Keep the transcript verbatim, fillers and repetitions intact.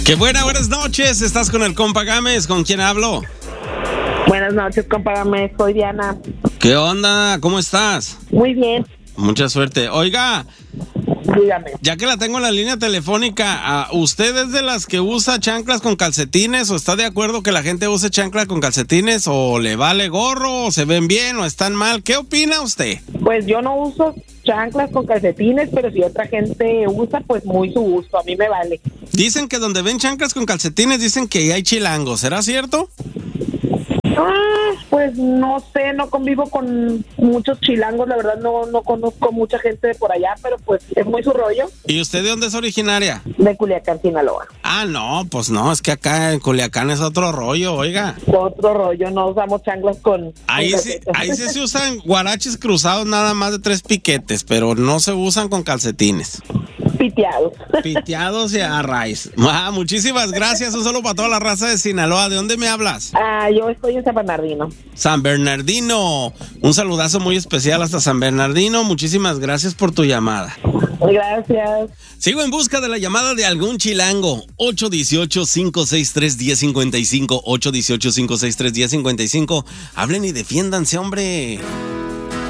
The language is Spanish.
Qué buena, buenas noches. Estás con el compa Gámez. ¿Con quién hablo? Buenas noches, compa Gámez. Soy Diana. ¿Qué onda? ¿Cómo estás? Muy bien. Mucha suerte. Oiga, dígame. Ya que la tengo en la línea telefónica, ¿usted es de las que usa chanclas con calcetines o está de acuerdo que la gente use chanclas con calcetines o le vale gorro o se ven bien o están mal? ¿Qué opina usted? Pues yo no uso chanclas con calcetines, pero si otra gente usa, pues muy su gusto. A mí me vale. Dicen que donde ven chanclas con calcetines dicen que hay chilangos. ¿Será cierto? Ah, pues no sé, no convivo con muchos chilangos, la verdad no, no conozco mucha gente de por allá, pero pues es muy su rollo. ¿Y usted de dónde es originaria? De Culiacán, Sinaloa. Ah, no, pues no, es que acá en Culiacán es otro rollo, oiga. Otro rollo, no usamos chanclas con... Ahí con sí, ahí sí se usan guaraches cruzados nada más de tres piquetes, pero no se usan con calcetines. Piteados. Piteados y a raíz. Ah, muchísimas gracias. Un saludo para toda la raza de Sinaloa. ¿De dónde me hablas? Ah, yo estoy en San Bernardino. San Bernardino. Un saludazo muy especial hasta San Bernardino. Muchísimas gracias por tu llamada. Gracias. Sigo en busca de la llamada de algún chilango. ocho uno ocho, cinco seis tres, uno cero cinco cinco. ocho uno ocho, cinco seis tres, uno cero cinco cinco. Hablen y defiéndanse, hombre.